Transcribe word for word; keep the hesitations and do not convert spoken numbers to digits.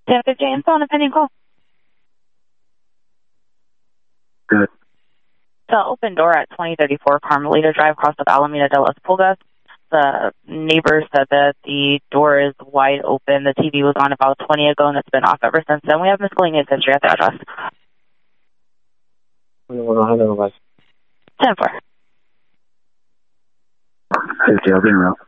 ten fifty James on a pending call. Good. The open door at twenty thirty-four Carmelita Drive, across of Alameda de las Pulgas. The neighbor said that the door is wide open. The T V was on about twenty ago, and it's been off ever since then. We have miscellaneous history at the address. ten four. fifty, I'll be in route.